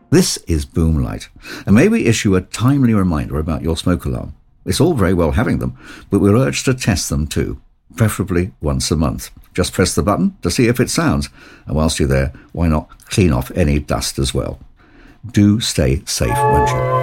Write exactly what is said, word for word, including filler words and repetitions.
This is Boomlight, and may we issue a timely reminder about your smoke alarm. It's all very well having them, but we're urged to test them too, preferably once a month. Just press the button to see if it sounds, and whilst you're there, why not clean off any dust as well? Do stay safe, won't you?